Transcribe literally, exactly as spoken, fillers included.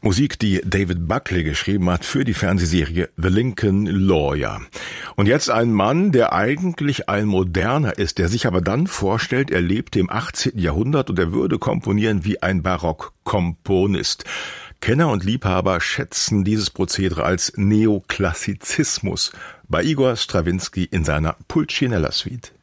Musik, die David Buckley geschrieben hat für die Fernsehserie The Lincoln Lawyer. Und jetzt ein Mann, der eigentlich ein Moderner ist, der sich aber dann vorstellt, er lebte im achtzehnten Jahrhundert und er würde komponieren wie ein Barockkomponist. Kenner und Liebhaber schätzen dieses Prozedere als Neoklassizismus bei Igor Strawinski in seiner Pulcinella Suite.